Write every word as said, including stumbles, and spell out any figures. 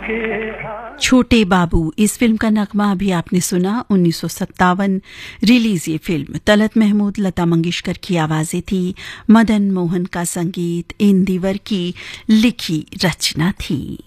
छोटे बाबू, इस फिल्म का नगमा अभी आपने सुना। उन्नीस सौ सत्तावन रिलीज ये फिल्म। तलत महमूद, लता मंगेशकर की आवाजें थी, मदन मोहन का संगीत, इंदिवर की लिखी रचना थी।